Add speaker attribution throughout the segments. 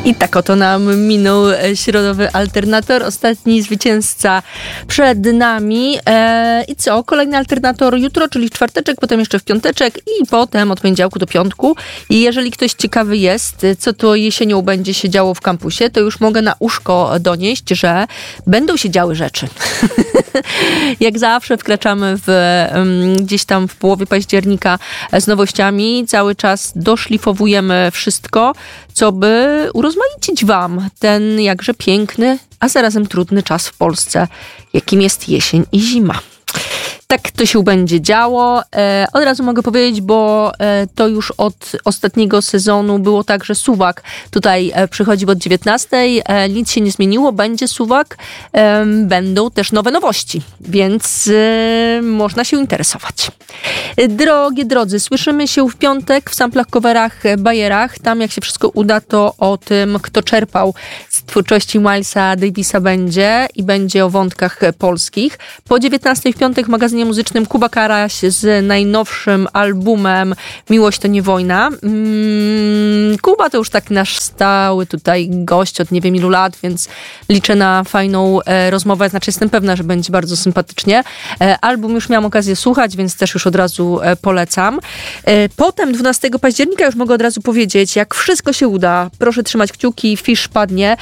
Speaker 1: I tak oto nam minął środowy alternator. Ostatni zwycięzca przed nami. I co? Kolejny alternator jutro, czyli w czwarteczek, potem jeszcze w piąteczek i potem od poniedziałku do piątku. I jeżeli ktoś ciekawy jest, co to jesienią będzie się działo w kampusie, to już mogę na uszko donieść, że będą się działy rzeczy. Jak zawsze wkraczamy gdzieś tam w połowie października z nowościami. Cały czas doszlifowujemy wszystko, co by urozmaicić wam ten jakże piękny, a zarazem trudny czas w Polsce, jakim jest jesień i zima. Tak to się będzie działo. Od razu mogę powiedzieć, bo to już od ostatniego sezonu było tak, że Suwak tutaj przychodzi od 19:00. Nic się nie zmieniło, będzie Suwak. Będą też nowe nowości, więc można się interesować. Drogie drodzy, słyszymy się w piątek w samplach, coverach, bajerach. Tam jak się wszystko uda, to o tym, kto czerpał z twórczości Milesa Davisa będzie o wątkach polskich. Po 19:00 w piątek w magazynie muzycznym Kuba Karaś z najnowszym albumem Miłość to nie wojna. Kuba to już tak nasz stały tutaj gość od nie wiem ilu lat, więc liczę na fajną rozmowę. Znaczy jestem pewna, że będzie bardzo sympatycznie. Album już miałam okazję słuchać, więc też już od razu polecam. Potem 12 października już mogę od razu powiedzieć, jak wszystko się uda, proszę trzymać kciuki, Fish padnie.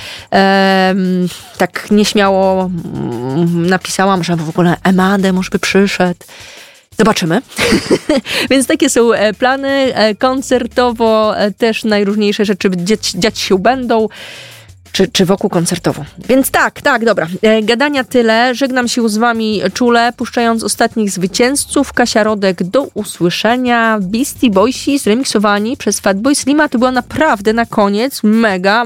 Speaker 1: Tak nieśmiało napisałam, że w ogóle Emade może by przyszedł. Zobaczymy. Więc takie są plany. Koncertowo też najróżniejsze rzeczy dziać się będą. Czy wokół koncertowo. Więc tak, dobra. Gadania tyle. Żegnam się z wami czule, puszczając ostatnich zwycięzców. Kasia Rodek, do usłyszenia. Beastie Boysi zremiksowani przez Fatboy Slima. To była naprawdę na koniec mega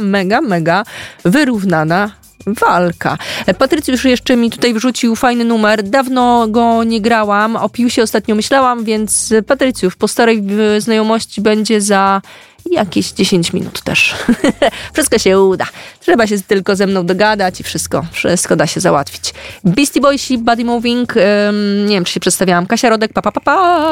Speaker 1: wyrównana walka. Patrycjusz jeszcze mi tutaj wrzucił fajny numer. Dawno go nie grałam. O Piusie ostatnio myślałam, więc Patrycjusz po starej znajomości będzie za jakieś 10 minut też. Wszystko się uda. Trzeba się tylko ze mną dogadać i wszystko da się załatwić. Beastie Boysi, Body Moving. Nie wiem, czy się przedstawiałam. Kasia Rodek, pa.